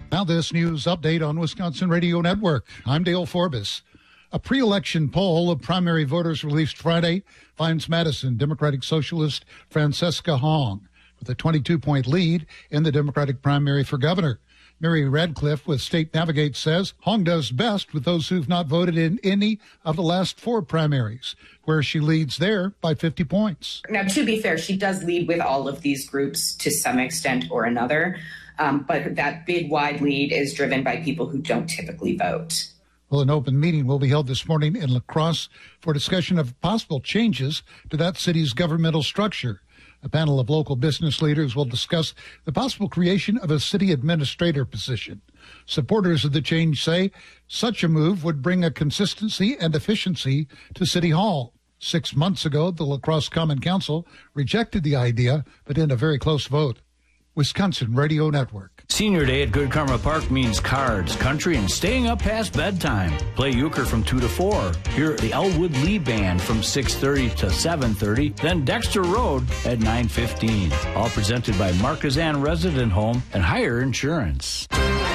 Now this news update on Wisconsin Radio Network. I'm Dale Forbes. A pre-election poll of primary voters released Friday finds Madison Democratic Socialist Francesca Hong with a 22-point lead in the Democratic primary for governor. Mary Radcliffe with State Navigate says Hong does best with those who've not voted in any of the last 4 primaries, where she leads there by 50 points. Now, to be fair, she does lead with all of these groups to some extent or another, but that big, wide lead is driven by people who don't typically vote. Well, an open meeting will be held this morning in La Crosse for discussion of possible changes to that city's governmental structure. A panel of local business leaders will discuss the possible creation of a city administrator position. Supporters of the change say such a move would bring a consistency and efficiency to City Hall. 6 months ago, the La Crosse Common Council rejected the idea, but in a very close vote. Wisconsin Radio Network. Senior Day at Good Karma Park means cards, country, and staying up past bedtime. Play euchre from 2 to 4. Hear the Elwood Lee Band from 6:30 to 7:30. Then Dexter Road at 9:15. All presented by Marquezan Resident Home and Hire Insurance.